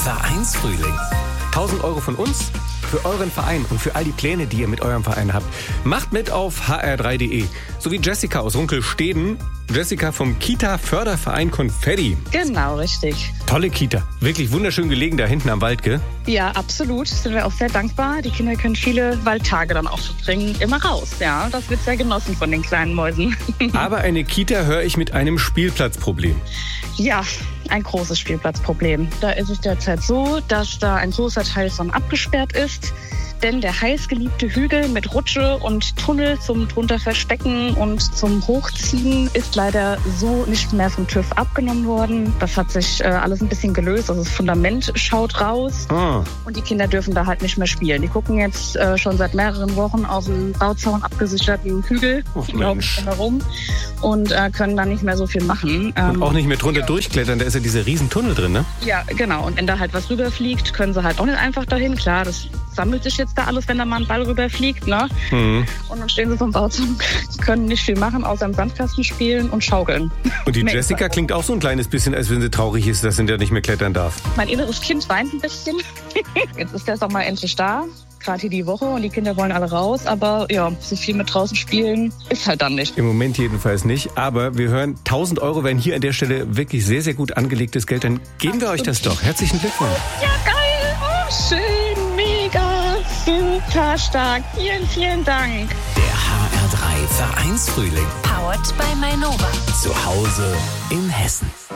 Vereinsfrühling. 1.000 Euro von uns für euren Verein und für all die Pläne, die ihr mit eurem Verein habt. Macht mit auf hr3.de. So wie Jessica aus Runkelsteden. Jessica vom Kita-Förderverein Konfetti. Genau, richtig. Tolle Kita. Wirklich wunderschön gelegen da hinten am Wald, gell? Ja, absolut. Sind wir auch sehr dankbar. Die Kinder können viele Waldtage dann auch verbringen. Immer raus, ja. Das wird sehr genossen von den kleinen Mäusen. Aber eine Kita höre ich mit einem Spielplatzproblem. Ja, ein großes Spielplatzproblem. Da ist es derzeit so, dass da ein großer Teil von abgesperrt ist. Denn der heißgeliebte Hügel mit Rutsche und Tunnel zum drunter Verstecken und zum Hochziehen ist leider so nicht mehr vom TÜV abgenommen worden. Das hat sich alles ein bisschen gelöst. Also das Fundament schaut raus und die Kinder dürfen da halt nicht mehr spielen. Die gucken jetzt schon seit mehreren Wochen auf einen Bauzaun abgesicherten Hügel herum und können da nicht mehr so viel machen. Und auch nicht mehr drunter durchklettern, da ist ja dieser riesen Tunnel drin, ne? Ja, genau. Und wenn da halt was rüberfliegt, können sie halt auch nicht einfach dahin. Klar, das sammelt sich jetzt da alles, wenn da mal ein Ball rüberfliegt, ne? Und dann stehen sie vom Bauzaun, können nicht viel machen, außer im Sandkasten spielen und schaukeln. Und die Jessica klingt auch so ein kleines bisschen, als wenn sie traurig ist, dass sie da nicht mehr klettern darf. Mein inneres Kind weint ein bisschen. Jetzt ist der Sommer endlich da. Gerade hier die Woche und die Kinder wollen alle raus, aber ja, so viel mit draußen spielen ist halt dann nicht. Im Moment jedenfalls nicht, aber wir hören, 1.000 Euro wären hier an der Stelle wirklich sehr, sehr gut angelegtes Geld, dann geben wir euch das doch. Herzlichen Glückwunsch. Ja, geil, oh, schön, mega, super stark, vielen, vielen Dank. Der HR3 Vereinsfrühling. Powered by Mainova. Zu Hause in Hessen.